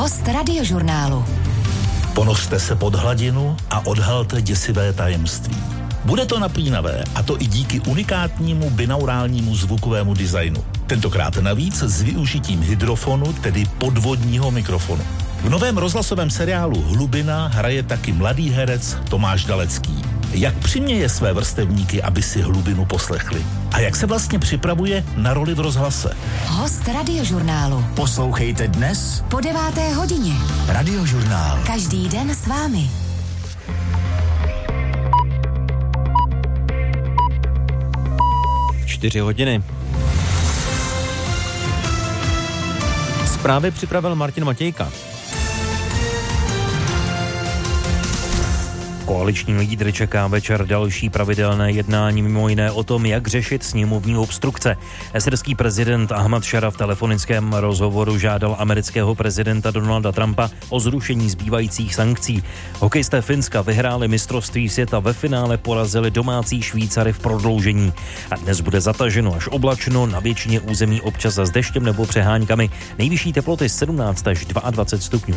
Host Radiožurnálu. Ponořte se pod hladinu a odhalte děsivé tajemství. Bude to napínavé, a to i díky unikátnímu binaurálnímu zvukovému designu. Tentokrát navíc s využitím hydrofonu, tedy podvodního mikrofonu. V novém rozhlasovém seriálu Hlubina hraje taky mladý herec Tomáš Dalecký. Jak přiměje své vrstevníky, aby si Hlubinu poslechli? A jak se vlastně připravuje na roli v rozhlase? Host Radiožurnálu. Poslouchejte dnes Po 9. hodině. Radiožurnál. Každý den s vámi. Čtyři hodiny. Zprávy připravil Martin Matějka. Koaliční lídr čeká večer další pravidelné jednání, mimo jiné o tom, jak řešit sněmovní obstrukce. Syrský prezident Ahmad Šara v telefonickém rozhovoru žádal amerického prezidenta Donalda Trumpa o zrušení zbývajících sankcí. Hokejisté Finska vyhráli mistrovství světa, ve finále porazili domácí Švýcary v prodloužení. A dnes bude zataženo až oblačno, na většině území občas s deštěm nebo přeháňkami. Nejvyšší teploty 17 až 22 stupňů.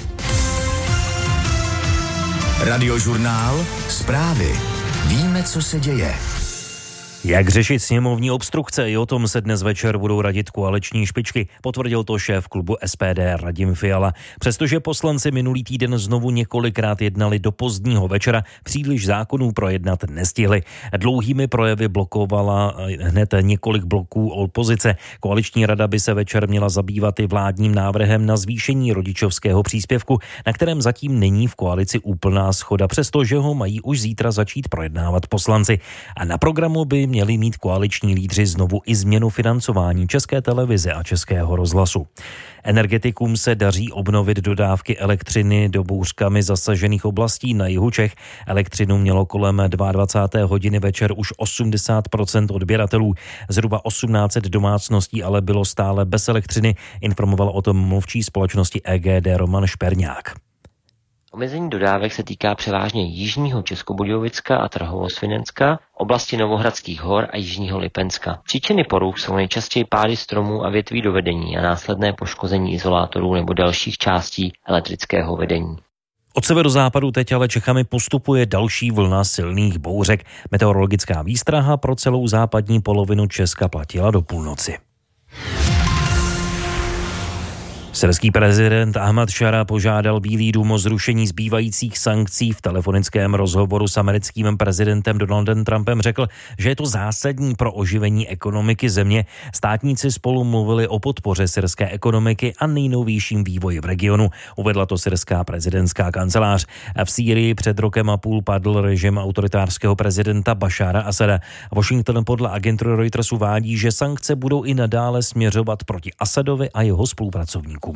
Radiožurnál. Zprávy. Víme, co se děje. Jak řešit sněmovní obstrukce? I o tom se dnes večer budou radit koaliční špičky, potvrdil to šéf klubu SPD Radim Fiala. Přestože poslanci minulý týden znovu několikrát jednali do pozdního večera, příliš zákonů projednat nestihli. Dlouhými projevy blokovala hned několik bloků opozice. Koaliční rada by se večer měla zabývat i vládním návrhem na zvýšení rodičovského příspěvku, na kterém zatím není v koalici úplná shoda, přestože ho mají už zítra začít projednávat poslanci. A na programu by měli mít koaliční lídři znovu i změnu financování České televize a Českého rozhlasu. Energetikům se daří obnovit dodávky elektřiny do bouřkami zasažených oblastí na jihu Čech. Elektřinu mělo kolem 22. hodiny večer už 80% odběratelů. Zhruba 1800 domácností ale bylo stále bez elektřiny, informoval o tom mluvčí společnosti EGD Roman Šperňák. Omezení dodávek se týká převážně jižního Českobudějovicka a Trhovo-Svinenska, oblasti Novohradských hor a jižního Lipenska. Příčiny poruch jsou nejčastěji pády stromů a větví do vedení a následné poškození izolátorů nebo dalších částí elektrického vedení. Od severozápadu teď ale Čechami postupuje další vlna silných bouřek. Meteorologická výstraha pro celou západní polovinu Česka platila do půlnoci. Syrský prezident Ahmad Šara požádal Bílý dům o zrušení zbývajících sankcí. V telefonickém rozhovoru s americkým prezidentem Donaldem Trumpem řekl, že je to zásadní pro oživení ekonomiky země. Státníci spolu mluvili o podpoře syrské ekonomiky a nejnovějším vývoji v regionu. Uvedla to syrská prezidentská kancelář. V Sýrii před rokem a půl padl režim autoritářského prezidenta Bašára Asada. Washington podle agentury Reuters uvádí, že sankce budou i nadále směřovat proti Asadovi a jeho spolupracovníkům.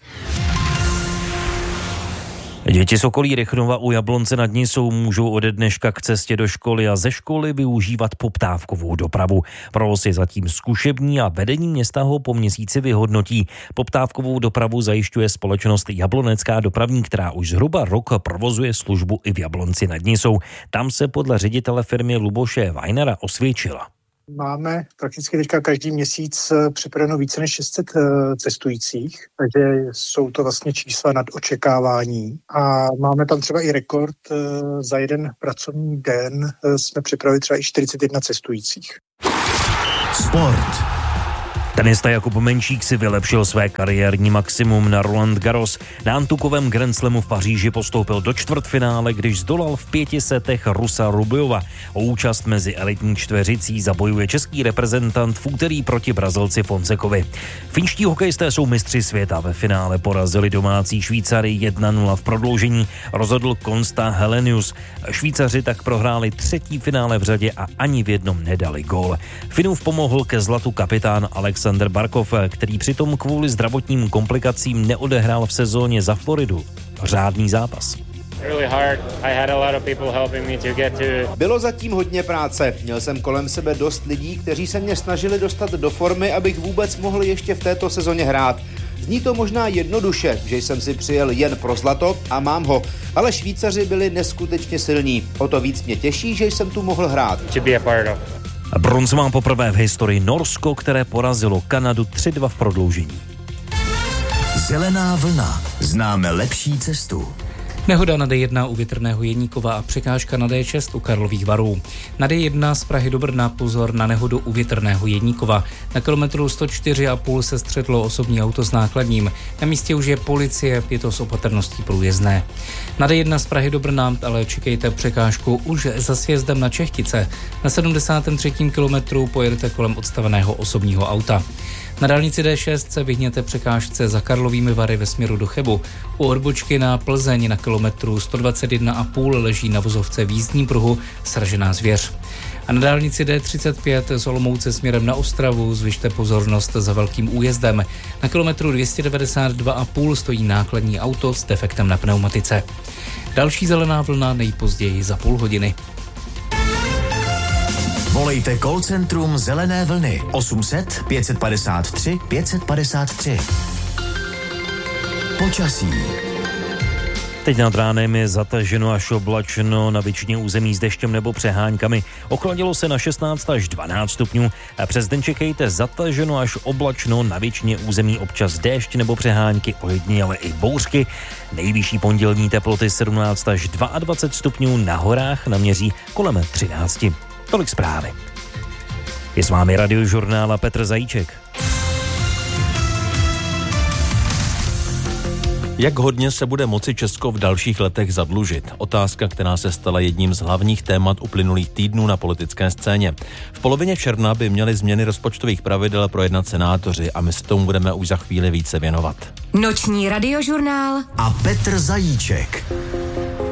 Děti z okolí Rychnova u Jablonce nad Nisou můžou ode dneška k cestě do školy a ze školy využívat poptávkovou dopravu. Provoz je zatím zkušební a vedení města ho po měsíci vyhodnotí. Poptávkovou dopravu zajišťuje společnost Jablonecká dopravní, která už zhruba rok provozuje službu i v Jablonci nad Nisou. Tam se podle ředitele firmy Luboše Weinera osvědčila. Máme prakticky teďka každý měsíc připraveno více než 600 cestujících, takže jsou to vlastně čísla nad očekávání. A máme tam třeba i rekord, za jeden pracovní den jsme připravili třeba i 41 cestujících. Sport. Tenista Jakub Menčík si vylepšil své kariérní maximum na Roland Garros. Na antukovém Grand Slamu v Paříži postoupil do čtvrtfinále, když zdolal v 5 setech Rusa Rubjova. O účast mezi elitní čtveřicí zabojuje český reprezentant v úterý proti Brazilci Fonsekovi. Finští hokejisté jsou mistři světa. Ve finále porazili domácí Švýcary 1-0 v prodloužení. Rozhodl Konsta Helenius. Švýcaři tak prohráli 3. finále v řadě a ani v jednom nedali gól. Finův pomohl ke zlatu kapitán Alexander Barkov, který přitom kvůli zdravotním komplikacím neodehrál v sezóně za Floridu řádný zápas. Bylo zatím hodně práce. Měl jsem kolem sebe dost lidí, kteří se mě snažili dostat do formy, abych vůbec mohl ještě v této sezóně hrát. Zní to možná jednoduše, že jsem si přijel jen pro zlato a mám ho, ale Švýcaři byli neskutečně silní. O to víc mě těší, že jsem tu mohl hrát. Bronz má poprvé v historii Norsko, které porazilo Kanadu 3-2 v prodloužení. Zelená vlna. Známe lepší cestu. Nehoda na D1 u Větrného Jeníkova a překážka na D6 u Karlových Varů. Na D1 z Prahy do Brna pozor na nehodu u Větrného Jeníkova. Na kilometru 104,5 se střetlo osobní auto s nákladním. Na místě už je policie, je to s opatrností průjezdné. Na D1 z Prahy do Brna ale čekejte překážku už za sjezdem na Čechtice. Na 73. kilometru pojedete kolem odstaveného osobního auta. Na dálnici D6 se vyhněte překážce za Karlovými Vary ve směru do Chebu. U odbočky na Plzeň na kilometru 121,5 leží na vozovce v jízdním pruhu sražená zvěř. A na dálnici D35 z Olomouce směrem na Ostravu zvyšte pozornost za velkým újezdem. Na kilometru 292,5 stojí nákladní auto s defektem na pneumatice. Další zelená vlna nejpozději za půl hodiny. Volejte call centrum Zelené vlny 800 553 553. Počasí. Teď nad ránem je zataženo až oblačno, na většině území s deštěm nebo přeháňkami. Ochladilo se na 16 až 12 stupňů a přes den čekejte zataženo až oblačno, na většině území občas déšť nebo přehánky, ojediněle i bouřky. Nejvyšší pondělní teploty 17 až 22 stupňů, na horách naměří kolem 13. Tolik zprávy. Je s vámi Radiožurnál a Petr Zajíček. Jak hodně se bude moci Česko v dalších letech zadlužit? Otázka, která se stala jedním z hlavních témat uplynulých týdnů na politické scéně. V polovině června by měly změny rozpočtových pravidel projednat senátoři a my se tomu budeme už za chvíli více věnovat. Noční Radiožurnál a Petr Zajíček.